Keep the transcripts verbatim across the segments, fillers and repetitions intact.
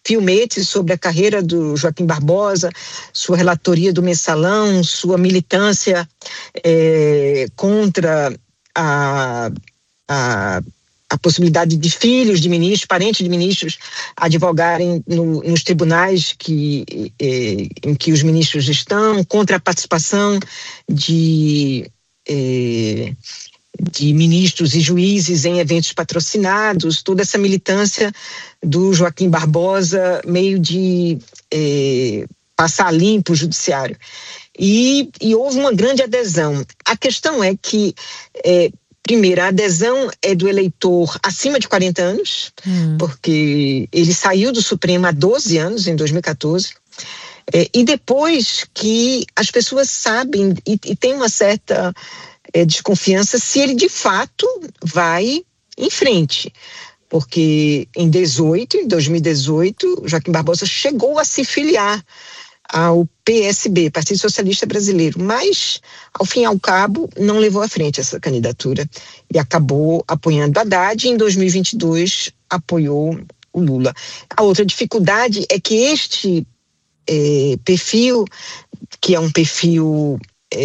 filmetes sobre a carreira do Joaquim Barbosa, sua relatoria do Mensalão, sua militância é, contra a, a, a possibilidade de filhos de ministros, parentes de ministros, advogarem no, nos tribunais que, é, em que os ministros estão, contra a participação de... É, de ministros e juízes em eventos patrocinados, toda essa militância do Joaquim Barbosa, meio de eh, passar limpo o judiciário. E, e houve uma grande adesão. A questão é que, eh, primeiro, a adesão é do eleitor acima de quarenta anos, hum. porque ele saiu do Supremo há doze anos, em dois mil e catorze, eh, e depois que as pessoas sabem e, e tem uma certa... É, desconfiança se ele de fato vai em frente, porque em dezoito, em dois mil e dezoito, Joaquim Barbosa chegou a se filiar ao P S B, Partido Socialista Brasileiro, mas ao fim e ao cabo não levou à frente essa candidatura e acabou apoiando Haddad e em dois mil e vinte e dois apoiou o Lula. A outra dificuldade é que este é, perfil, que é um perfil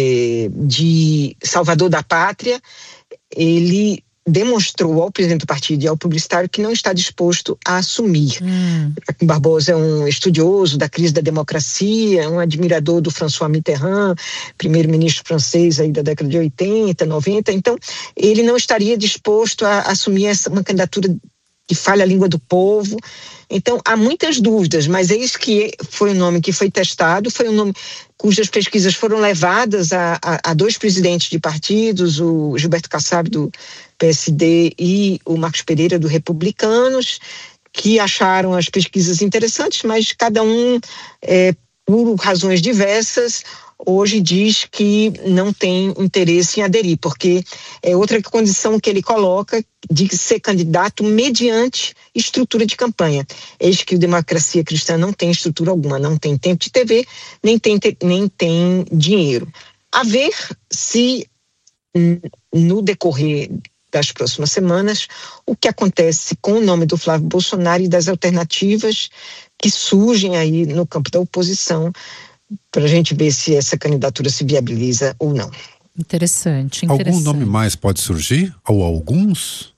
de salvador da pátria, ele demonstrou ao presidente do partido e ao publicitário que não está disposto a assumir. Hum. Joaquim Barbosa é um estudioso da crise da democracia, um admirador do François Mitterrand, primeiro-ministro francês aí da década de oitenta, noventa, então ele não estaria disposto a assumir essa, uma candidatura que fale a língua do povo. Então, há muitas dúvidas, mas eis que foi um nome que foi testado, foi um nome cujas pesquisas foram levadas a, a, a dois presidentes de partidos, o Gilberto Kassab do P S D e o Marcos Pereira do Republicanos, que acharam as pesquisas interessantes, mas cada um, é, por razões diversas, hoje diz que não tem interesse em aderir, porque é outra condição que ele coloca de ser candidato mediante estrutura de campanha. Eis que o Democracia Cristã não tem estrutura alguma, não tem tempo de T V, nem tem, nem tem dinheiro. A ver se no decorrer das próximas semanas o que acontece com o nome do Flávio Bolsonaro e das alternativas que surgem aí no campo da oposição, para a gente ver se essa candidatura se viabiliza ou não. Interessante, interessante. Algum nome mais pode surgir? Ou alguns?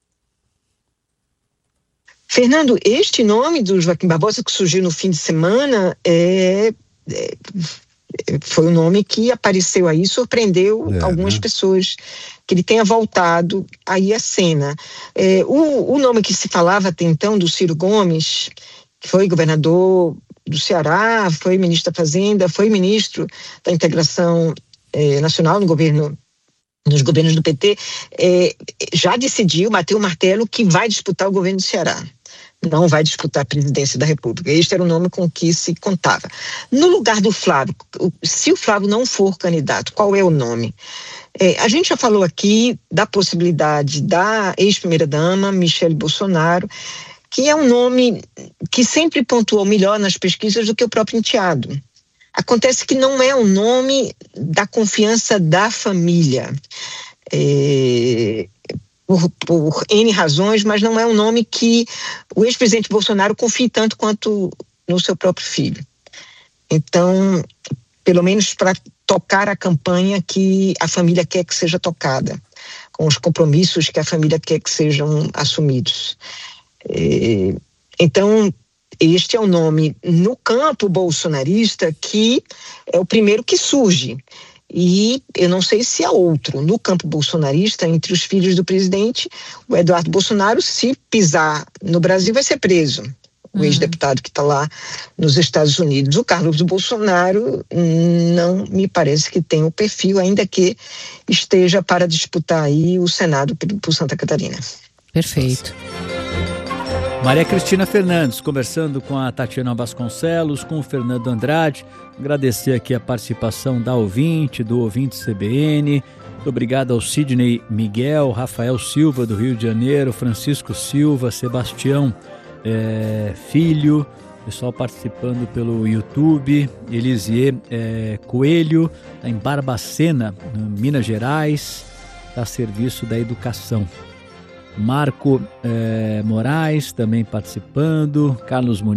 Fernando, este nome do Joaquim Barbosa que surgiu no fim de semana é, é, foi um nome que apareceu aí, surpreendeu é, algumas né? pessoas, que ele tenha voltado aí à cena. É, o, o nome que se falava até então, do Ciro Gomes, que foi governador do Ceará, foi ministro da Fazenda, foi ministro da Integração eh, Nacional no governo, nos governos do P T, eh, já decidiu, bateu o martelo, que vai disputar o governo do Ceará. Não vai disputar a presidência da República. Este era o nome com que se contava. No lugar do Flávio, se o Flávio não for candidato, qual é o nome? Eh, a gente já falou aqui da possibilidade da ex-primeira-dama, Michele Bolsonaro, que é um nome que sempre pontuou melhor nas pesquisas do que o próprio enteado. Acontece que não é um nome da confiança da família, é, por, por N razões, mas não é um nome que o ex-presidente Bolsonaro confie tanto quanto no seu próprio filho. Então, pelo menos para tocar a campanha que a família quer que seja tocada, com os compromissos que a família quer que sejam assumidos. Então, este é o nome no campo bolsonarista que é o primeiro que surge. E eu não sei se há outro. No campo bolsonarista, entre os filhos do presidente, o Eduardo Bolsonaro, se pisar no Brasil, vai ser preso. O uhum. ex-deputado que está lá nos Estados Unidos. O Carlos Bolsonaro não me parece que tem o perfil, ainda que esteja para disputar aí o Senado por Santa Catarina. Perfeito. Maria Cristina Fernandes, conversando com a Tatiana Vasconcelos, com o Fernando Andrade. Agradecer aqui a participação da ouvinte, do ouvinte C B N. Muito obrigado ao Sidney Miguel, Rafael Silva, do Rio de Janeiro, Francisco Silva, Sebastião é, Filho, pessoal participando pelo YouTube, Elisier é, Coelho, tá em Barbacena, Minas Gerais, está a serviço da educação. Marco eh, Moraes também participando, Carlos Muniz.